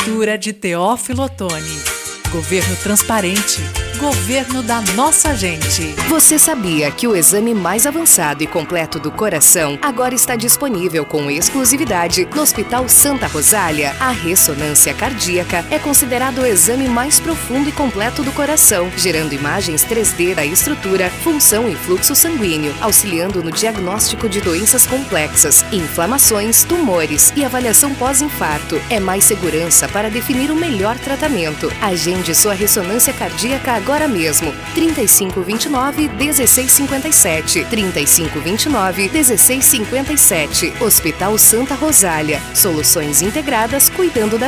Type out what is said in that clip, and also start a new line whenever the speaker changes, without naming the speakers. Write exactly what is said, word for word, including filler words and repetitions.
Prefeitura de Teófilo Otoni. Governo transparente. Governo da nossa gente.
Você sabia que o exame mais avançado e completo do coração agora está disponível com exclusividade no Hospital Santa Rosália? A ressonância cardíaca é considerado o exame mais profundo e completo do coração, gerando imagens três D da estrutura, função e fluxo sanguíneo, auxiliando no diagnóstico de doenças complexas, inflamações, tumores e avaliação pós-infarto. É mais segurança para definir o melhor tratamento. Agende sua ressonância cardíaca agora. Agora mesmo, trinta e cinco, vinte e nove, dezesseis cinquenta e sete, trinta e cinco, vinte e nove, dezesseis cinquenta e sete. Hospital Santa Rosália, soluções integradas cuidando da